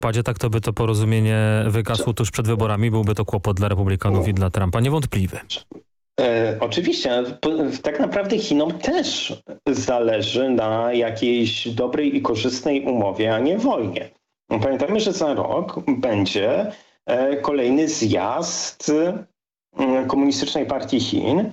Padzie, tak to by to porozumienie wygasło tuż przed wyborami, byłby to kłopot dla Republikanów i dla Trumpa, niewątpliwy. Oczywiście, tak naprawdę Chinom też zależy na jakiejś dobrej i korzystnej umowie, a nie wojnie. Pamiętajmy, że za rok będzie kolejny zjazd Komunistycznej Partii Chin